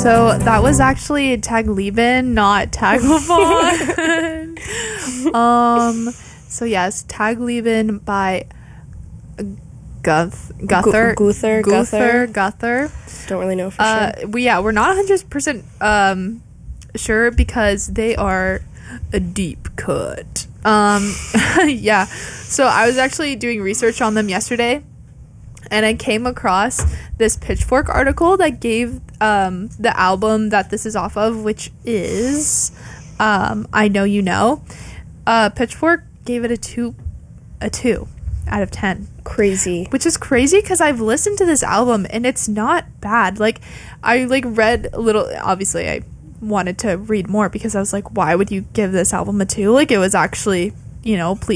So that was actually Tag Lieben, not Tag Levon. So yes, Tag Lieben by Guther. Don't really know for sure. We're not 100% sure because they are a deep cut. Yeah. So I was actually doing research on them yesterday, and I came across this Pitchfork article that gave the album that this is off of, which is I Know You Know. Pitchfork gave it a 2 out of 10. Crazy. Which is crazy because I've listened to this album and it's not bad. Like, I read a little, obviously I wanted to read more because I was like, why would you give this album a 2? Like, it was actually, pleasing